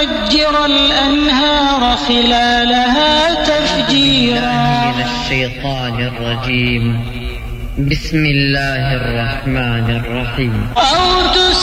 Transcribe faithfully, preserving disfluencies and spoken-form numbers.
ويفجر الأنهار خلالها تفجيرا. من الشيطان الرجيم. بسم الله الرحمن الرحيم. أو